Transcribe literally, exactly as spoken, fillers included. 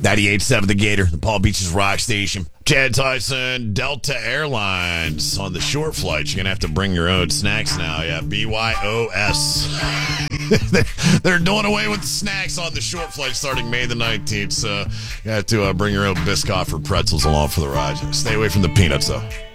ninety-eight point seven The Gator, the Palm Beaches Rock Station. Chad Tyson, Delta Airlines. On the short flights, you're going to have to bring your own snacks now. Yeah, B Y O S. They're doing away with snacks on the short flight starting May the nineteenth, so you have to uh, bring your own Biscoff or pretzels along for the ride. Stay away from the peanuts, though.